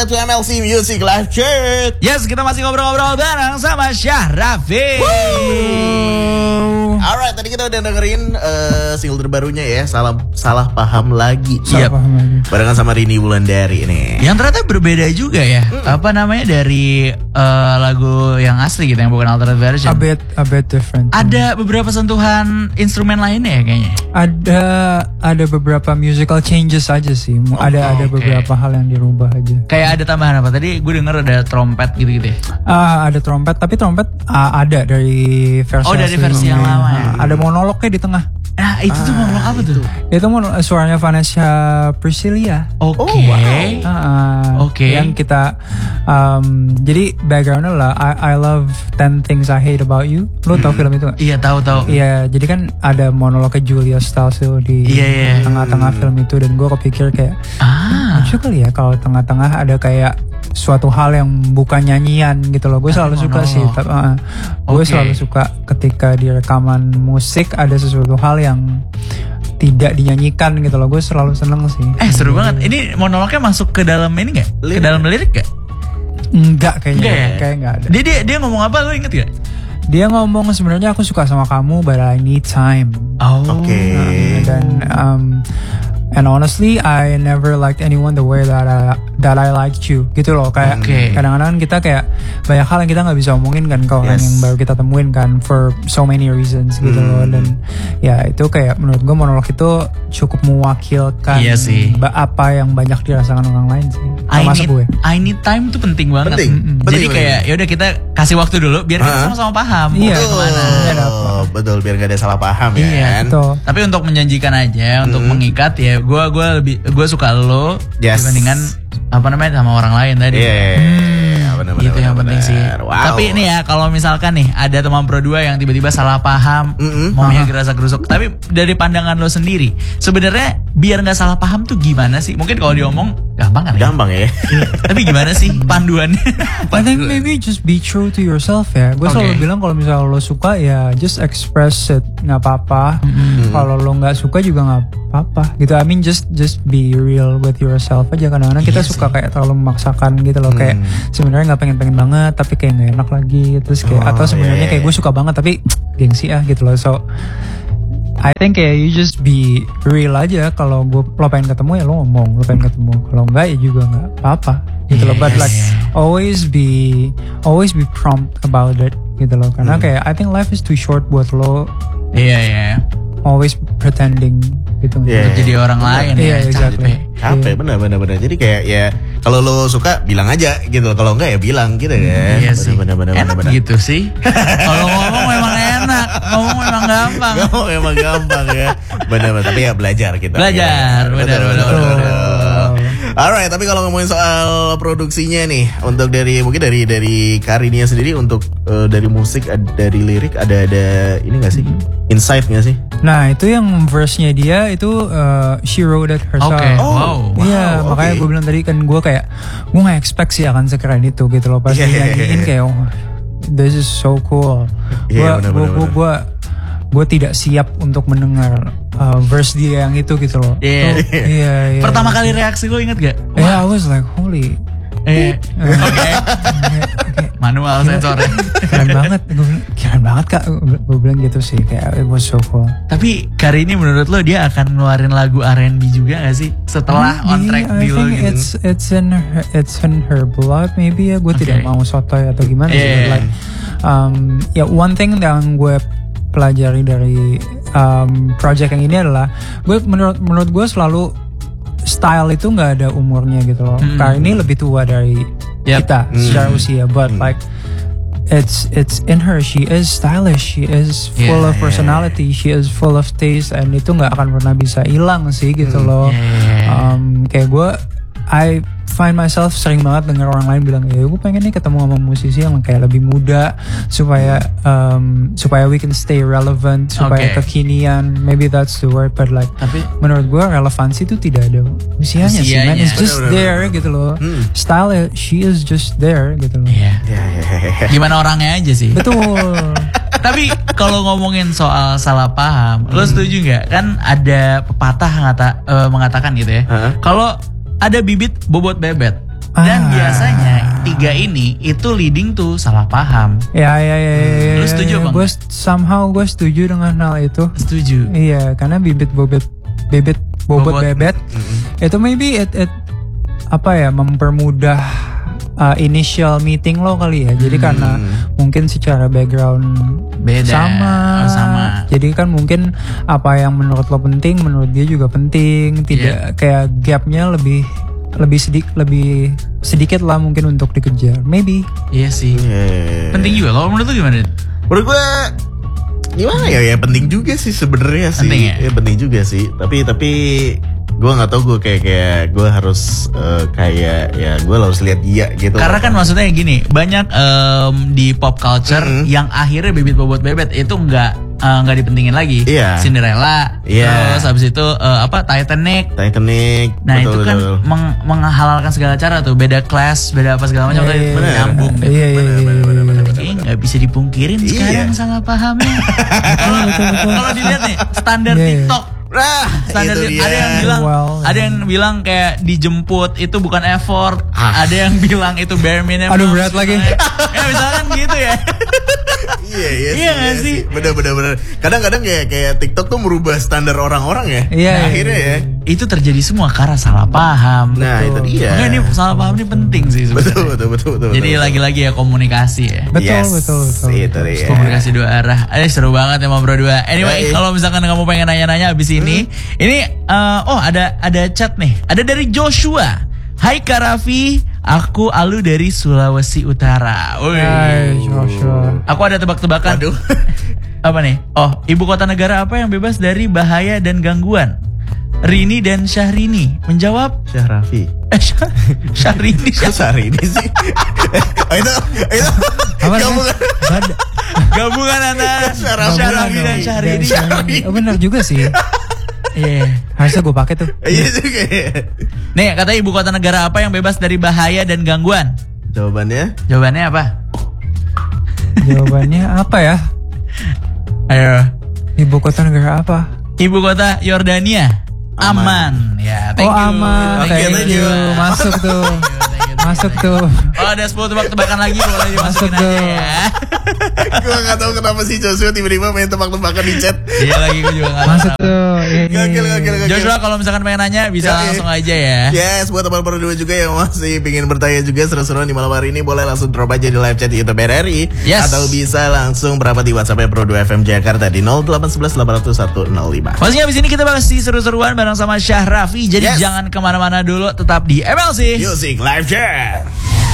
to MLC Music Live Chat. Yes, kita masih ngobrol-ngobrol bareng sama Syah Raffi. Alright, tadi kita udah dengerin single terbarunya ya, Salah Paham Lagi. Salah Paham Lagi. Barengan sama Rini Wulandari nih. Yang ternyata berbeda juga ya. Apa namanya dari lagu yang asli gitu, yang bukan alternate version. A bit different. Ada beberapa sentuhan instrumen lainnya ya kayaknya. Ada beberapa musical changes aja sih. Ada beberapa hal yang dirubah aja. Kayak ada tambahan apa? Tadi gue denger ada trompet gitu-gitu ya. Ada trompet, tapi trompet ada dari versi dari versi yang lama ya. Ada monolognya di tengah. Nah itu tuh monolog apa tuh? Itu suaranya Vanessa Priscilia. Oke. Yang kita jadi backgroundnya lah I love 10 Things I Hate About You. Lo tau film itu gak? Iya tahu. Iya, jadi kan ada monolognya Julia Stiles di tengah-tengah film itu, dan gue kepikir kayak lucu kali ya kalau tengah-tengah ada kayak suatu hal yang bukan nyanyian gitu loh. Gue selalu suka sih. Gue selalu suka ketika di rekaman musik ada sesuatu hal yang tidak dinyanyikan gitu loh. Gue selalu seneng sih. Seru banget. Ini monolognya masuk ke dalam ini gak? Ke dalam lirik gak? Enggak kayaknya. Kayak enggak ada. Dia ngomong apa, lo inget gak? Dia ngomong sebenarnya aku suka sama kamu but I need time. And honestly, I never liked anyone the way that I liked you. Gitu loh, kayak kadang-kadang kita kayak banyak hal yang kita nggak bisa omongin kan ke orang yang baru kita temuin kan, for so many reasons gitu loh. Dan ya itu kayak menurut gue monolog itu cukup mewakilkan apa yang banyak dirasakan orang lain sih. I need time itu penting banget. Jadi kayak ya udah kita kasih waktu dulu biar kita sama-sama paham. Betul, biar gak ada salah paham ya. Iya. Tapi untuk menjanjikan aja, untuk mengikat ya, gue suka lo dibandingkan sama orang lain tadi. Gitu yang penting sih. Tapi ini ya, kalau misalkan nih ada teman Pro 2 yang tiba-tiba salah paham, maunya gerasa-gerusuk, tapi dari pandangan lo sendiri, sebenarnya biar nggak salah paham tuh gimana sih? Mungkin kalau diomong gampang kan? Gampang ya. Tapi gimana sih panduannya? I think maybe just be true to yourself ya. Gue selalu bilang kalau misalnya lo suka ya just express it, nggak apa-apa. Kalau lo nggak suka juga nggak apa-apa. Gitu. I mean just be real with yourself aja. Kadang-kadang kita suka kayak terlalu memaksakan gitu loh. Kayak sebenarnya nggak pengen banget tapi kayak nggak enak lagi. Terus kayak atau sebenarnya kayak gue suka banget tapi gengsi gitu loh. So I think kayak you just be real aja. Kalau lo pengen ketemu ya lo ngomong, lo pengen ketemu. Kalau enggak ya juga nggak apa-apa gitu loh. But like always be prompt about it gitu loh. Karena kayak I think life is too short buat lo always pretending gitu untuk jadi orang lain. Exactly. Capek, bener. Jadi kayak ya kalau lo suka bilang aja gitu, kalau enggak ya bilang gitu kan. Iya sih. Enak gitu sih. Kalau ngomong memang enak, ngomong memang gampang. Ngomong memang gampang ya. Bener, tapi ya belajar kita. Benar. Alright, tapi kalau ngomongin soal produksinya nih, untuk mungkin dari Karinia sendiri, untuk dari musik, dari lirik ada ini nggak sih? Insight nggak sih? Nah itu yang verse-nya dia itu she wrote it herself. Iya, makanya gue bilang tadi kan gue nggak expect sih akan sekeren itu gitu loh. Pas nyanyiin kayak this is so cool. Gue tidak siap untuk mendengar verse dia yang itu gitu loh. Iya. Pertama kali reaksi lo inget gak? I was like holy. Manual sensor. Keren banget kak. Gue bilang gitu sih, kayak it was so cool. Tapi kali ini menurut lo dia akan ngeluarin lagu R&B juga gak sih setelah on track I think it's in her blood maybe ya. Gue tidak mau sotoy atau gimana sih. Like one thing yang gue pelajari dari project yang ini adalah menurut gue selalu style itu nggak ada umurnya gitu loh. Karena ini lebih tua dari kita secara usia, but like it's in her. She is stylish, she is full of personality, she is full of taste, and itu nggak akan pernah bisa hilang sih gitu loh. Kayak gue, I find myself sering banget denger orang lain bilang, ya gue pengen nih ketemu sama musisi yang kayak lebih muda supaya we can stay relevant, supaya kekinian, maybe that's the word, but like menurut gue relevansi itu tidak ada usianya sih, man. It's just there gitu loh. Style, she is just there gitu loh. Gimana orangnya aja sih. Betul. Tapi kalau ngomongin soal salah paham, lo setuju nggak? Kan ada pepatah mengatakan gitu ya. Kalau ada bibit bobot bebet. Dan biasanya 3 ini itu leading to salah paham. Ya. Lu setuju bang? Gue setuju dengan hal itu. Setuju. Iya, karena bobot bebet itu maybe it mempermudah initial meeting lo kali ya. Jadi karena mungkin secara background beda, sama. Jadi kan mungkin apa yang menurut lo penting, menurut dia juga penting. Tidak kayak gapnya lebih sedikit lah mungkin untuk dikejar. Maybe. Iya sih. Penting juga. Kalau menurut lo gimana? Menurut gue gimana ya penting juga sih sebenarnya sih. Penting ya? Ya penting juga sih. Tapi gue nggak tahu gue kayak gue harus gue harus lihat dia gitu. Karena kan maksudnya gini, banyak di pop culture yang akhirnya bibit bobot bebet itu nggak dipentingin lagi. Cinderella, terus habis itu Titanic. Nah betul, itu kan menghalalkan segala cara tuh, beda kelas, beda apa segala macam, nyambung. Nggak bisa dipungkirin sekarang salah pahamnya. Kalau dilihat nih standar TikTok. Standar ada yang bilang kayak dijemput itu bukan effort, ada yang bilang itu bare minimum. Aduh berat lagi. Ya misalkan gitu ya. Iya sih. Bener. Kadang-kadang kayak TikTok tuh merubah standar orang-orang ya. Iya. Akhirnya ya. Itu terjadi semua karena salah paham. Nah itu dia. Makanya ini salah paham ini penting sih sebenarnya. Betul. Jadi lagi-lagi ya komunikasi ya. Betul. Itu dia. Komunikasi 2 arah. Seru banget ya ngobrol 2. Anyway, kalau misalkan kamu pengen nanya-nanya abis ini ada chat nih. Ada dari Joshua. Hai Kak Raffi, aku Alu dari Sulawesi Utara. Hai Joshua. Aku ada tebak-tebakan. Aduh. Apa nih? Ibu kota negara apa yang bebas dari bahaya dan gangguan? Rini dan Syahrini menjawab Syahrafi. Syahrini. Syahrini sih. Itu gabungan antara Syahrafi dan Syahrini. Benar juga sih. Iya, harusnya gue pakai tuh. Iya juga. Nih, katanya ibu kota negara apa yang bebas dari bahaya dan gangguan? Jawabannya apa? Jawabannya apa ya? Ayo. Ibu kota negara apa? Ibu kota Yordania. Aman. Ya, thank you. Aman. Thank you. Masuk tuh. Masuk tuh. Ada 10 tebak-tebakan lagi, boleh dimasukin aja ya. Gue gak tahu kenapa sih Joshua tiba-tiba main tebak-tebakan di chat. Iya lagi, gue juga gak tahu. Masuk tuh. Gokil. Joshua kalau misalkan pengen nanya bisa langsung aja ya. Yes, buat teman berdua juga yang masih pengen bertanya juga seru-seruan di malam hari ini, boleh langsung drop aja di live chat YouTube RRI. Yes. Atau bisa langsung berapat di WhatsApp Pro 2 FM Jakarta di 0811 800 105. Maksudnya abis ini kita masih seru-seruan bareng sama Syahrafi. Jadi jangan kemana-mana dulu, tetap di MLC Music Live Chat.